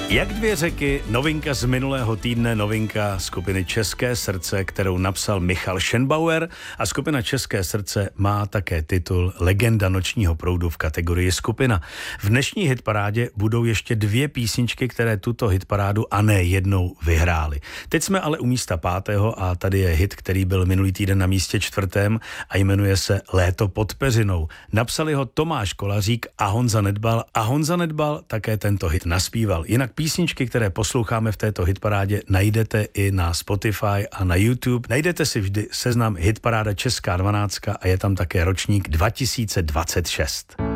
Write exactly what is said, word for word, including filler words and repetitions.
Jak dvě řeky, novinka z minulého týdne, novinka skupiny České srdce, kterou napsal Michal Schenbauer, a skupina České srdce má také titul Legenda nočního proudu v kategorii skupina. V dnešní hitparádě budou ještě dvě písničky, které tuto hitparádu a ne jednou vyhrály. Teď jsme ale u místa pátého a tady je hit, který byl minulý týden na místě čtvrtém a jmenuje se Léto pod peřinou. Napsali ho Tomáš Kolařík a Honza Nedbal a Honza Nedbal také tento hit naspíval. Jinak písničky, které posloucháme v této hitparádě, najdete i na Spotify a na YouTube. Najdete si vždy seznam hitparáda Česká dvanáctka a je tam také ročník dva tisíce dvacet šest.